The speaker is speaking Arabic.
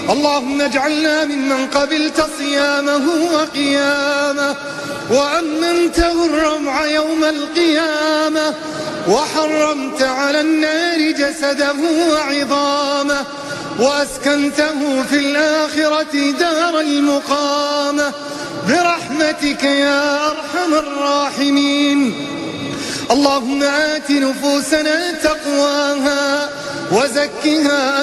اللهم اجعلنا ممن قبلت صيامه وقيامه وأمنته الروع يوم القيامة وحرمت على النار جسده وعظامه وأسكنته في الآخرة دار المقامة برحمتك يا أرحم الراحمين. اللهم آت نفوسنا تقواها وزكها